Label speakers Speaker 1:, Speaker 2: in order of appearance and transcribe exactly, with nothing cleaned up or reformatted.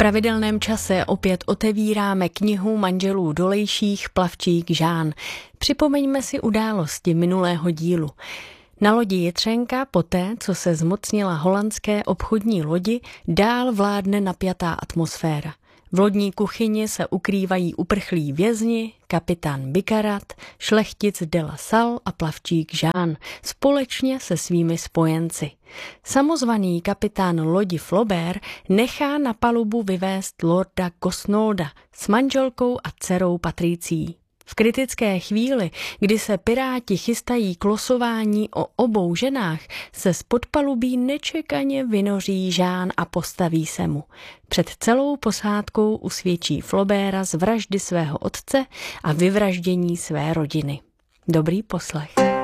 Speaker 1: pravidelném čase opět otevíráme knihu manželů Dolejších Plavčík Žán. Připomeňme si události minulého dílu. Na lodi Jitřenka poté, co se zmocnila holandské obchodní lodi, dál vládne napjatá atmosféra. V lodní kuchyni se ukrývají uprchlí vězni, kapitán Bikarat, šlechtic de la Salle a plavčík Žán společně se svými spojenci. Samozvaný kapitán lodi Flaubert nechá na palubu vyvést lorda Gosnolda s manželkou a dcerou Patricií. V kritické chvíli, kdy se piráti chystají k losování o obou ženách, se z podpalubí nečekaně vynoří Žán a postaví se mu. Před celou posádkou usvědčí Flauberta z vraždy svého otce a vyvraždění své rodiny. Dobrý poslech.